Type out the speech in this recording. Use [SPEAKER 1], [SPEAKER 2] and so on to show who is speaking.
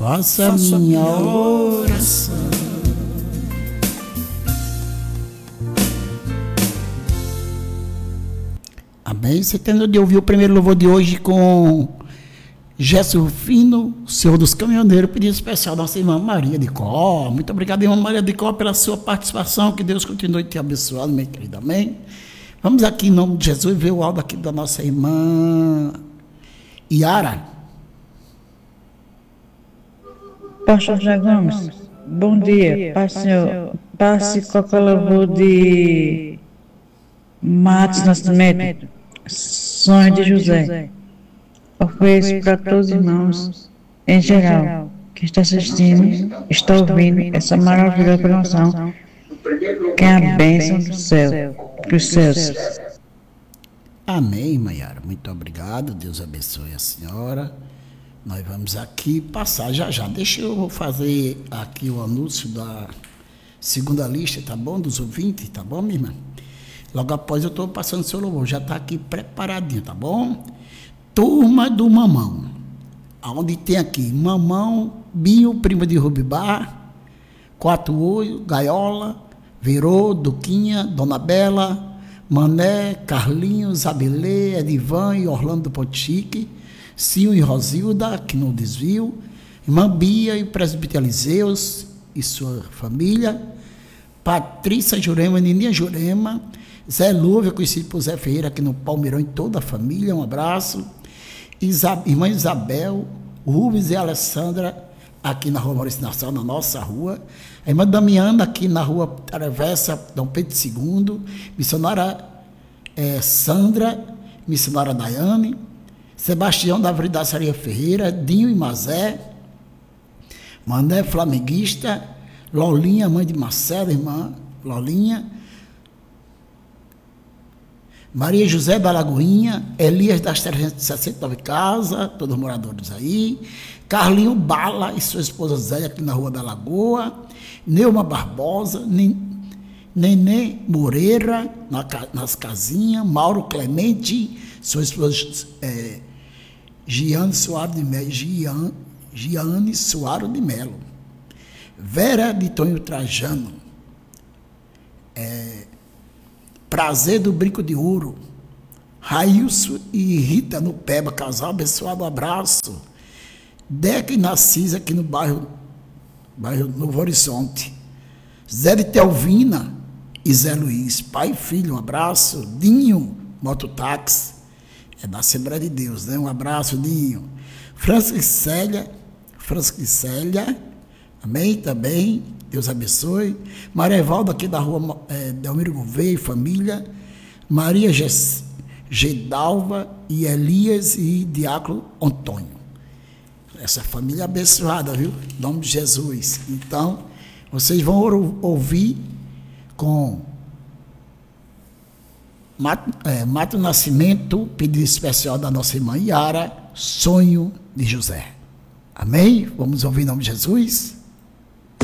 [SPEAKER 1] faça minha oração. Amém? Você tendo de ouvir o primeiro louvor de hoje com Gerson Rufino, Senhor dos Caminhoneiros, pedido especial da nossa irmã Maria de Có. Muito obrigado, irmã Maria de Có, pela sua participação. Que Deus continue te abençoando, minha querida. Amém? Vamos aqui, em nome de Jesus, ver o áudio aqui da nossa irmã Yara.
[SPEAKER 2] Pastor José Gomes, bom dia. Senhor, passe qualquer louvor de Matos Nascimento, Sonho de José. Ofereço para todos os irmãos, em geral, que está assistindo, está ouvindo essa maravilhosa programação, que é a bênção do céu, dos céus.
[SPEAKER 1] Amém, Maiara. Muito obrigado. Deus abençoe a senhora. Nós vamos aqui passar já. Deixa eu fazer aqui o anúncio da segunda lista, tá bom? Dos ouvintes, tá bom, minha irmã? Logo após eu estou passando o seu louvor. Já está aqui preparadinho, tá bom? Turma do Mamão. Onde tem aqui Mamão, Binho, prima de Rubibá, Quatro Olhos, Gaiola, Verô, Duquinha, Dona Bela, Mané, Carlinhos, Abelê, Edivan e Orlando Potique, Cio e Rosilda, aqui no desvio, Irmã Bia e Presbítero Eliseus e sua família, Patrícia Jurema, Nininha Jurema, Zé Lúvia, conhecido por Zé Ferreira, aqui no Palmeirão, e toda a família, um abraço. Irmã Isabel, Rubens e Alessandra, aqui na Rua Maurício Nassau, na nossa rua. A irmã Damiana, aqui na Rua Travessa, Dom Pedro II. Missionária Sandra, missionária Daiane. Sebastião da Avenida Saria Ferreira, Dinho e Mazé. Mané Flamenguista. Lolinha, mãe de Marcelo, irmã Lolinha. Maria José da Lagoinha, Elias das 369 Casas, todos os moradores aí, Carlinho Bala e sua esposa Zélia, aqui na Rua da Lagoa, Neuma Barbosa, Nenê Moreira, nas casinhas, Mauro Clemente, sua esposa Giane Soares de Melo, Giane Soares de Melo, Vera de Tonho Trajano, Prazer do Brinco de Ouro, Railson e Rita no Peba, casal abençoado, abraço. Deca e Narcisa, aqui no bairro Novo Horizonte. Zé de Telvina e Zé Luiz, pai e filho, um abraço. Dinho, mototáxi, é da Assembleia de Deus, né? Um abraço, Dinho. Franciscélia, amém, também. Deus abençoe. Maria Evaldo, aqui da Rua Delmiro Gouveia e família. Maria Gedalva e Elias e Diácono Antônio. Essa família abençoada, viu? Em nome de Jesus. Então, vocês vão ouvir com Mato Nascimento, pedido especial da nossa irmã Yara, Sonho de José. Amém? Vamos ouvir em nome de Jesus?